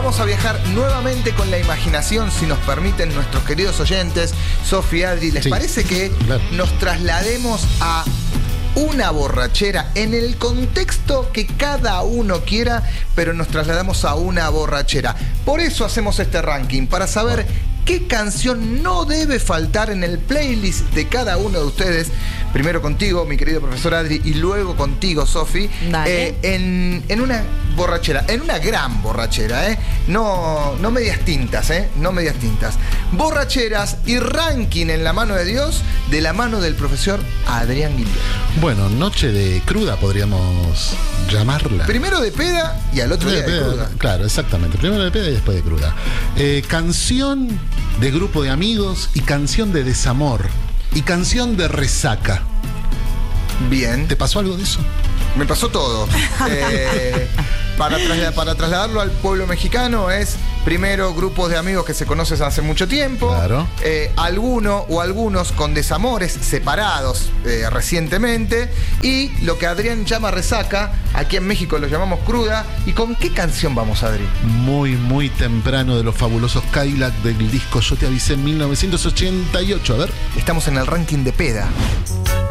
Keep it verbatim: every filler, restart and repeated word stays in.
vamos a viajar nuevamente con la imaginación, si nos permiten nuestros queridos oyentes. Sofi, Adri, ¿les Sí, parece que claro. nos traslademos a una borrachera en el contexto que cada uno quiera, pero nos trasladamos a una borrachera? Por eso hacemos este ranking, para saber qué canción no debe faltar en el playlist de cada uno de ustedes. Primero contigo, mi querido profesor Adri, y luego contigo, Sofi. Dale. Eh, en, en una borrachera, en una gran borrachera, ¿eh? No, no medias tintas, ¿eh? No medias tintas. Borracheras y ranking en la mano de Dios, de la mano del profesor Adrián Guillén. Bueno, noche de cruda podríamos llamarla. Primero de peda y al otro día de peda, cruda. Claro, exactamente. Primero de peda y después de cruda. Eh, canción de grupo de amigos y canción de desamor. Y canción de resaca. Bien. ¿Te pasó algo de eso? Me pasó todo. Eh, para, trasla- para trasladarlo al pueblo mexicano es primero grupos de amigos que se conocen hace mucho tiempo. Claro. Eh, alguno o algunos con desamores separados eh, recientemente. Y lo que Adrián llama resaca, aquí en México lo llamamos cruda. ¿Y con qué canción vamos, Adri? Muy, muy temprano, de los fabulosos Cadillac, del disco Yo te avisé en mil novecientos ochenta y ocho. A ver. Estamos en el ranking de peda.